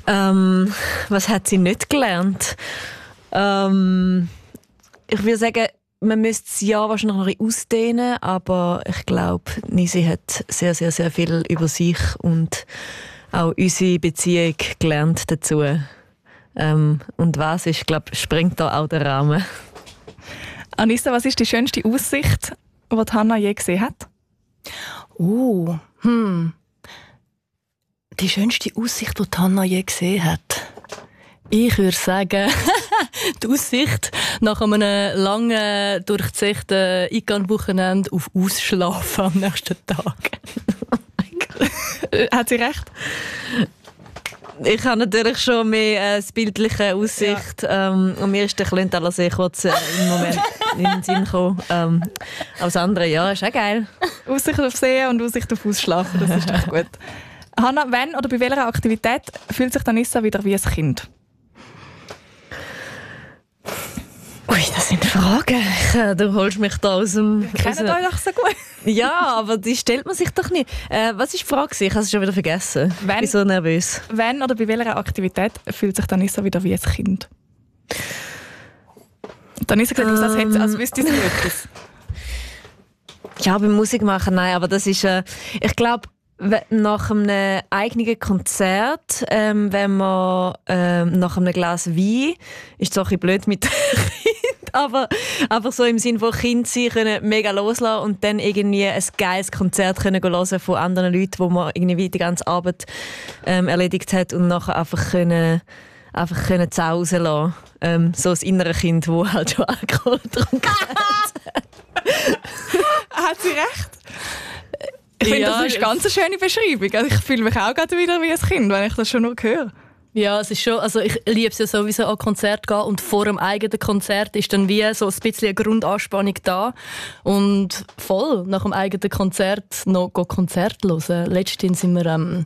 Was hat sie nicht gelernt? Ich würde sagen, man müsste das Jahr wahrscheinlich noch ein bisschen ausdehnen, aber ich glaube, Nisi hat sehr, sehr, sehr viel über sich und auch unsere Beziehung gelernt dazu. Und was ist, glaube ich, sprengt da auch der Rahmen. Anissa, was ist die schönste Aussicht, die Hannah je gesehen hat? Die schönste Aussicht, die Hannah je gesehen hat? Ich würde sagen, die Aussicht nach einem langen, durchzechten ICAN-Wochenende auf Ausschlafen am nächsten Tag. Oh mein Gott. Hat sie recht? Ich habe natürlich schon mehr eine bildliche Aussicht. Ja. Und mir ist der Klöntaler See kurz im Moment in den Sinn gekommen. Aber das andere, ja, ist auch geil. Aussicht auf See und Aussicht auf Ausschlafen, das ist doch gut. Hannah, wann oder bei welcher Aktivität fühlt sich Anissa wieder wie ein Kind? Ui, das sind Fragen. Du holst mich da aus dem... Kennt euch doch so gut. Ja, aber die stellt man sich doch nicht. Was war die Frage? Ich habe es schon wieder vergessen. Ich bin so nervös. Wann oder bei welcher Aktivität fühlt sich Anissa wieder wie ein Kind? Anissa sagt, als wüsste sie etwas. Ja, beim Musik machen, nein, aber das ist... ich glaube, nach einem eigenen Konzert, wenn man nach einem Glas Wein, ist es auch ein bisschen blöd mit Kind, aber einfach so im Sinne von Kind sein können, mega loslassen und dann irgendwie ein geiles Konzert können hören von anderen Leuten, wo man irgendwie die ganze Arbeit erledigt hat und nachher einfach können zu Hause lassen. So das innere Kind, das halt schon Alkohol getrunken hat. Hat sie recht? Ich finde, das ist eine ganz schöne Beschreibung. Also ich fühle mich auch gerade wieder wie ein Kind, wenn ich das schon nur höre. Ja, es ist schon, also ich liebe es ja sowieso an Konzert gehen und vor dem eigenen Konzert ist dann wie so ein bisschen eine Grundanspannung da und voll nach dem eigenen Konzert noch Konzert hören. Letztens sind wir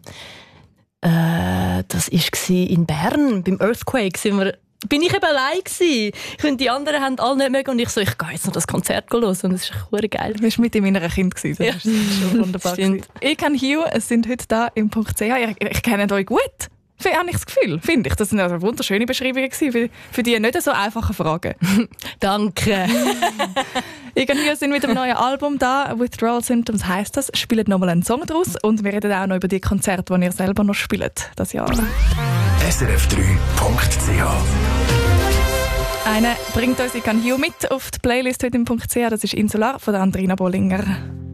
das war in Bern beim Earthquake bin ich eben allein gewesen. Ich finde, die anderen haben alle nicht mögen und ich gehe jetzt noch das Konzert hören und es ist echt geil. Du warst mit in meiner Kind gewesen. Das ist schon wunderbar. Ich kenne Hugh, es sind heute da im .ch. Ich kenne euch gut. Habe ich das Gefühl, finde ich. Das sind also wunderschöne Beschreibungen für die nicht so einfachen Fragen. Danke. Ich und Hugh sind mit einem neuen Album da. Withdrawal Symptoms heisst das. Spielt nochmal einen Song daraus und wir reden auch noch über die Konzerte, die ihr selber noch spielt das Jahr. srf3.ch Einer bringt uns «Ich kann Hugh» mit auf die Playlist heute im .ch. Das ist «Insular» von Andrina Bollinger.